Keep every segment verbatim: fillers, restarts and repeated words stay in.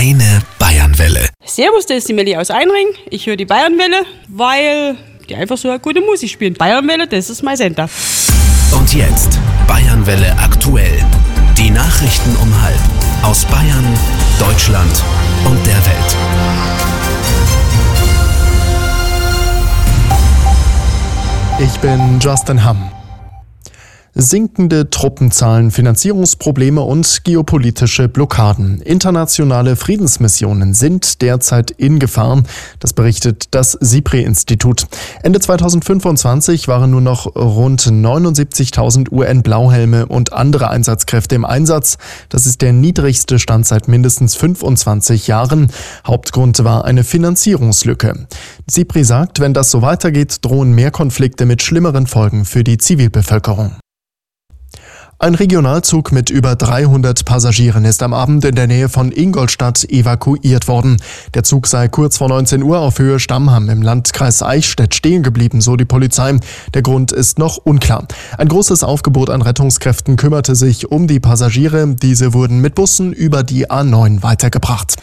Deine Bayernwelle. Servus, das ist die Melli aus Einring. Ich höre die Bayernwelle, weil die einfach so eine gute Musik spielen. Bayernwelle, das ist mein Sender. Und jetzt Bayernwelle aktuell. Die Nachrichten um halb aus Bayern, Deutschland und der Welt. Ich bin Justin Hamm. Sinkende Truppenzahlen, Finanzierungsprobleme und geopolitische Blockaden. Internationale Friedensmissionen sind derzeit in Gefahr. Das berichtet das SIPRI-Institut. Ende zweitausendfünfundzwanzig waren nur noch rund neunundsiebzigtausend U N-Blauhelme und andere Einsatzkräfte im Einsatz. Das ist der niedrigste Stand seit mindestens fünfundzwanzig Jahren. Hauptgrund war eine Finanzierungslücke. SIPRI sagt, wenn das so weitergeht, drohen mehr Konflikte mit schlimmeren Folgen für die Zivilbevölkerung. Ein Regionalzug mit über dreihundert Passagieren ist am Abend in der Nähe von Ingolstadt evakuiert worden. Der Zug sei kurz vor neunzehn Uhr auf Höhe Stammham im Landkreis Eichstätt stehen geblieben, so die Polizei. Der Grund ist noch unklar. Ein großes Aufgebot an Rettungskräften kümmerte sich um die Passagiere. Diese wurden mit Bussen über die A neun weitergebracht.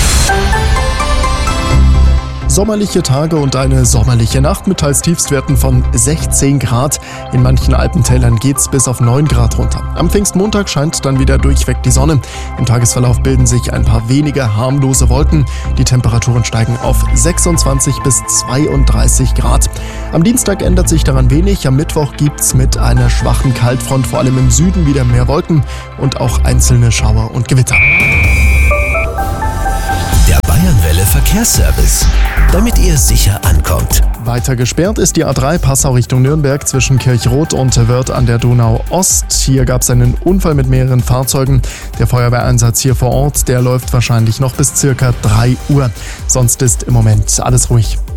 Sommerliche Tage und eine sommerliche Nacht mit teils Tiefstwerten von sechzehn Grad. In manchen Alpentälern geht's bis auf neun Grad runter. Am Pfingstmontag scheint dann wieder durchweg die Sonne. Im Tagesverlauf bilden sich ein paar wenige harmlose Wolken. Die Temperaturen steigen auf sechsundzwanzig bis zweiunddreißig Grad. Am Dienstag ändert sich daran wenig. Am Mittwoch gibt's mit einer schwachen Kaltfront vor allem im Süden wieder mehr Wolken und auch einzelne Schauer und Gewitter. Der Bayernwelle Verkehrsservice, damit ihr sicher ankommt. Weiter gesperrt ist die A drei Passau Richtung Nürnberg zwischen Kirchroth und Wörth an der Donau Ost. Hier gab es einen Unfall mit mehreren Fahrzeugen. Der Feuerwehreinsatz hier vor Ort, der läuft wahrscheinlich noch bis circa drei Uhr. Sonst ist im Moment alles ruhig.